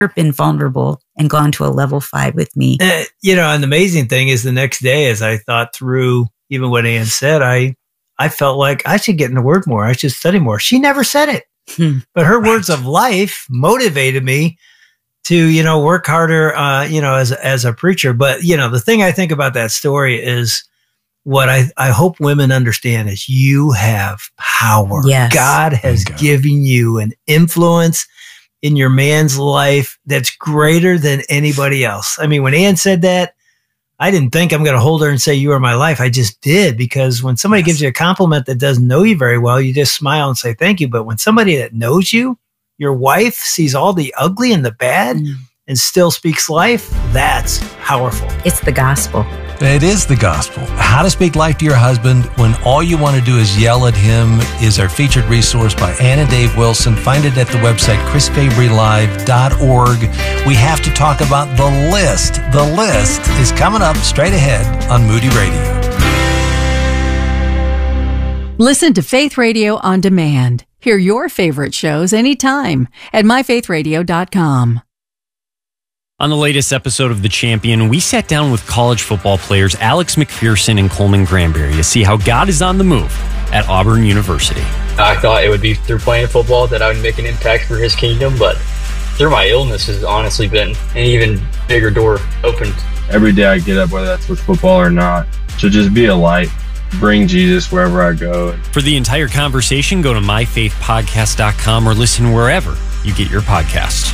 been vulnerable and gone to a level 5 with me. And the amazing thing is the next day, as I thought through even what Ann said, I felt like I should get in the Word more. I should study more. She never said it, but her words of life motivated me to, work harder, as a preacher. But, the thing I think about that story is what I hope women understand is you have power. Yes. God has given you an influence in your man's life that's greater than anybody else. I mean, when Ann said that, I didn't think I'm going to hold her and say, you are my life. I just did, because when somebody gives you a compliment that doesn't know you very well, you just smile and say thank you. But when somebody that knows you, your wife, sees all the ugly and the bad and still speaks life, that's powerful. It's the gospel. It is the gospel. How to Speak Life to Your Husband When All You Want to Do Is Yell at Him is our featured resource by Ann and Dave Wilson. Find it at the website chrisfabrylive.org. We have to talk about the list. The list is coming up straight ahead on Moody Radio. Listen to Faith Radio on demand. Hear your favorite shows anytime at myfaithradio.com. On the latest episode of The Champion, we sat down with college football players Alex McPherson and Coleman Granberry to see how God is on the move at Auburn University. I thought it would be through playing football that I would make an impact for his kingdom, but through my illness has honestly been an even bigger door opened. Every day I get up, whether that's with football or not, to just be a light, bring Jesus wherever I go. For the entire conversation, go to myfaithpodcast.com or listen wherever you get your podcasts.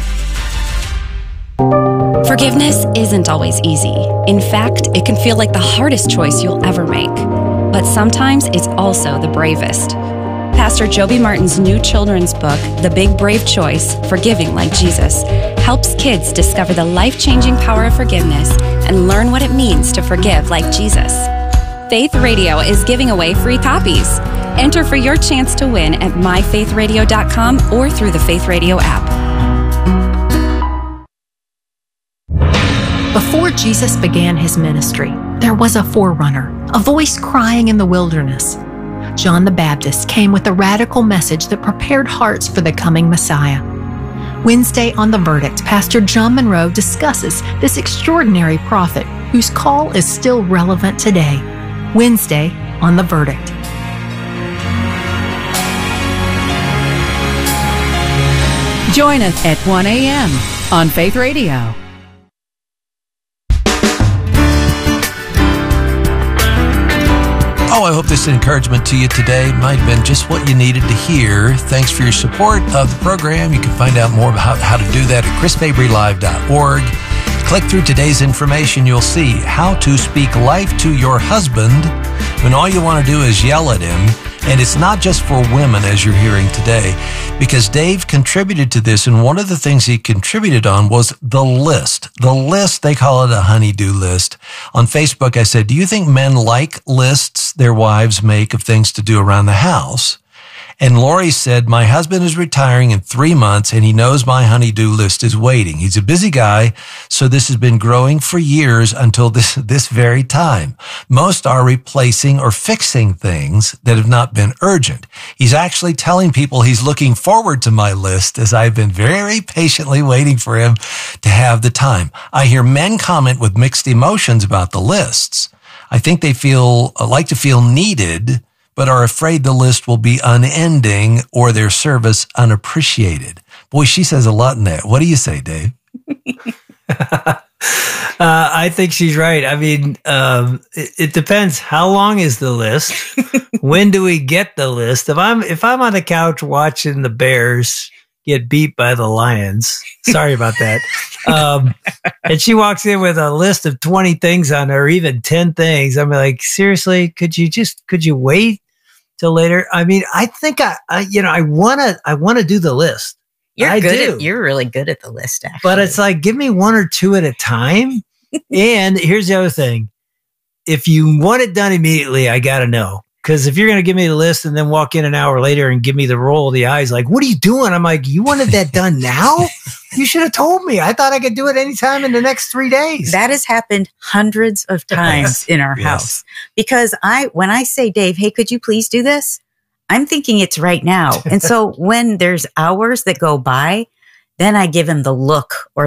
Forgiveness isn't always easy. In fact, it can feel like the hardest choice you'll ever make. But sometimes it's also the bravest. Pastor Joby Martin's new children's book, The Big Brave Choice, Forgiving Like Jesus, helps kids discover the life-changing power of forgiveness and learn what it means to forgive like Jesus. Faith Radio is giving away free copies. Enter for your chance to win at myfaithradio.com or through the Faith Radio app. Before Jesus began his ministry, there was a forerunner, a voice crying in the wilderness. John the Baptist came with a radical message that prepared hearts for the coming Messiah. Wednesday on The Verdict, Pastor John Monroe discusses this extraordinary prophet whose call is still relevant today. Wednesday on The Verdict. Join us at 1 a.m. on Faith Radio. Oh, I hope this encouragement to you today might have been just what you needed to hear. Thanks for your support of the program. You can find out more about how to do that at chrisfabrylive.org. Click through today's information. You'll see how to speak life to your husband when all you want to do is yell at him. And it's not just for women, as you're hearing today, because Dave contributed to this, and one of the things he contributed on was the list. The list, they call it a honey-do list. On Facebook, I said, do you think men like lists their wives make of things to do around the house? And Lori said, my husband is retiring in 3 months, and he knows my honey-do list is waiting. He's a busy guy, so this has been growing for years until this very time. Most are replacing or fixing things that have not been urgent. He's actually telling people he's looking forward to my list, as I've been very patiently waiting for him to have the time. I hear men comment with mixed emotions about the lists. I think they like to feel needed, but are afraid the list will be unending or their service unappreciated. Boy, she says a lot in that. What do you say, Dave? I think she's right. I mean, it depends. How long is the list? When do we get the list? If I'm on the couch watching the Bears get beat by the Lions, sorry about that. And she walks in with a list of 20 things on her, even 10 things. I'm like, seriously, could you wait till later? I mean, I think I want to do the list. You're really good at the list, actually. But it's like, give me one or two at a time. And here's the other thing. If you want it done immediately, I got to know. Because if you're going to give me the list and then walk in an hour later and give me the roll of the eyes, like, what are you doing? I'm like, you wanted that done now? You should have told me. I thought I could do it anytime in the next 3 days. That has happened hundreds of times in our house. Because when I say, Dave, hey, could you please do this? I'm thinking it's right now. And so when there's hours that go by then I give him the look or